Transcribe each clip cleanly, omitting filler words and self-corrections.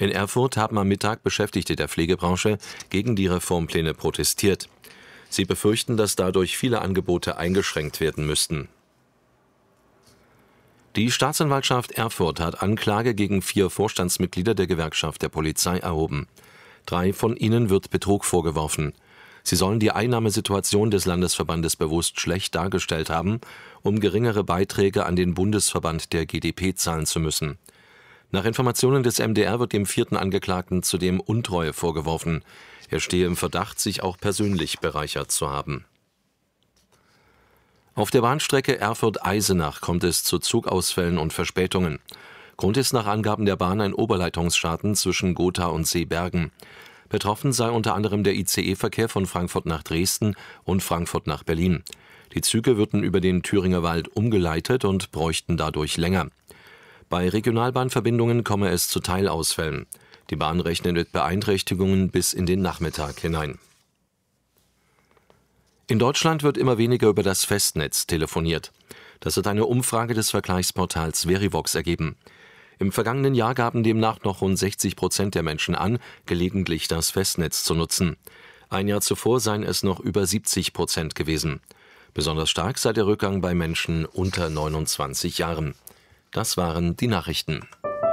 In Erfurt haben am Mittag Beschäftigte der Pflegebranche gegen die Reformpläne protestiert. Sie befürchten, dass dadurch viele Angebote eingeschränkt werden müssten. Die Staatsanwaltschaft Erfurt hat Anklage gegen 4 Vorstandsmitglieder der Gewerkschaft der Polizei erhoben. 3 von ihnen wird Betrug vorgeworfen. Sie sollen die Einnahmesituation des Landesverbandes bewusst schlecht dargestellt haben, um geringere Beiträge an den Bundesverband der GdP zahlen zu müssen. Nach Informationen des MDR wird dem 4. Angeklagten zudem Untreue vorgeworfen. Er stehe im Verdacht, sich auch persönlich bereichert zu haben. Auf der Bahnstrecke Erfurt-Eisenach kommt es zu Zugausfällen und Verspätungen. Grund ist nach Angaben der Bahn ein Oberleitungsschaden zwischen Gotha und Seebergen. Betroffen sei unter anderem der ICE-Verkehr von Frankfurt nach Dresden und Frankfurt nach Berlin. Die Züge würden über den Thüringer Wald umgeleitet und bräuchten dadurch länger. Bei Regionalbahnverbindungen komme es zu Teilausfällen. Die Bahn rechnet mit Beeinträchtigungen bis in den Nachmittag hinein. In Deutschland wird immer weniger über das Festnetz telefoniert. Das hat eine Umfrage des Vergleichsportals Verivox ergeben. Im vergangenen Jahr gaben demnach noch rund 60% der Menschen an, gelegentlich das Festnetz zu nutzen. Ein Jahr zuvor seien es noch über 70% gewesen. Besonders stark sei der Rückgang bei Menschen unter 29 Jahren. Das waren die Nachrichten.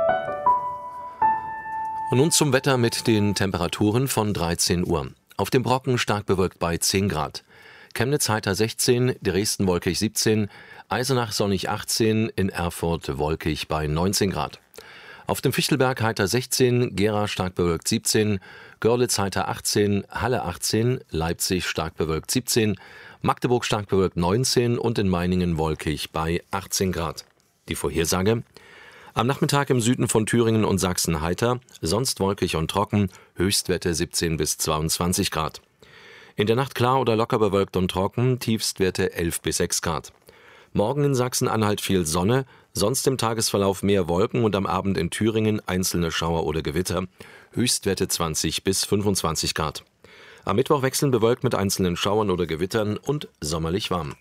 Und nun zum Wetter mit den Temperaturen von 13 Uhr. Auf dem Brocken stark bewölkt bei 10 Grad. Chemnitz heiter 16, Dresden wolkig 17, Eisenach sonnig 18, in Erfurt wolkig bei 19 Grad. Auf dem Fichtelberg heiter 16, Gera stark bewölkt 17, Görlitz heiter 18, Halle 18, Leipzig stark bewölkt 17, Magdeburg stark bewölkt 19 und in Meiningen wolkig bei 18 Grad. Die Vorhersage: Am Nachmittag im Süden von Thüringen und Sachsen heiter, sonst wolkig und trocken, Höchstwerte 17 bis 22 Grad. In der Nacht klar oder locker bewölkt und trocken, Tiefstwerte 11 bis 6 Grad. Morgen in Sachsen-Anhalt viel Sonne, sonst im Tagesverlauf mehr Wolken und am Abend in Thüringen einzelne Schauer oder Gewitter, Höchstwerte 20 bis 25 Grad. Am Mittwoch wechseln bewölkt mit einzelnen Schauern oder Gewittern und sommerlich warm.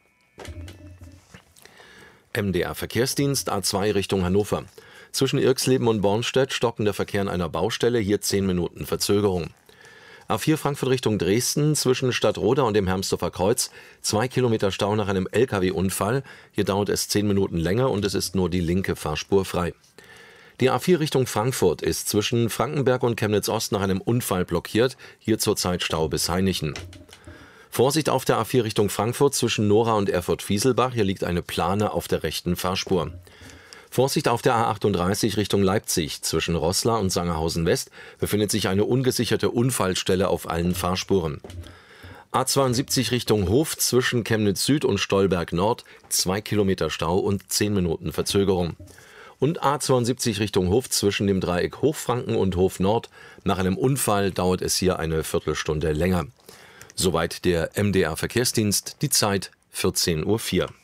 MDR Verkehrsdienst A2 Richtung Hannover. Zwischen Irxleben und Bornstedt stockender Verkehr an einer Baustelle, hier 10 Minuten Verzögerung. A4 Frankfurt Richtung Dresden, zwischen Stadtroda und dem Hermsdorfer Kreuz, 2 Kilometer Stau nach einem LKW-Unfall. Hier dauert es 10 Minuten länger und es ist nur die linke Fahrspur frei. Die A4 Richtung Frankfurt ist zwischen Frankenberg und Chemnitz-Ost nach einem Unfall blockiert, hier zurzeit Stau bis Hainichen. Vorsicht auf der A4 Richtung Frankfurt zwischen Nora und Erfurt-Fieselbach, hier liegt eine Plane auf der rechten Fahrspur. Vorsicht auf der A38 Richtung Leipzig, zwischen Roßla und Sangerhausen West befindet sich eine ungesicherte Unfallstelle auf allen Fahrspuren. A72 Richtung Hof, zwischen Chemnitz Süd und Stolberg Nord, 2 Kilometer Stau und 10 Minuten Verzögerung. Und A72 Richtung Hof, zwischen dem Dreieck Hochfranken und Hof Nord, nach einem Unfall dauert es hier eine Viertelstunde länger. Soweit der MDR Verkehrsdienst, die Zeit 14:04 Uhr.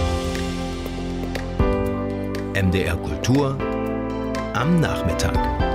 MDR Kultur am Nachmittag.